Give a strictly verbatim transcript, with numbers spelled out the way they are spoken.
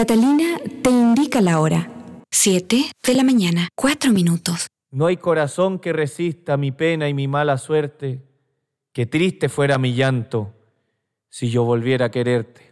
Catalina te indica la hora. Siete de la mañana, cuatro minutos. No hay corazón que resista mi pena y mi mala suerte, que triste fuera mi llanto si yo volviera a quererte.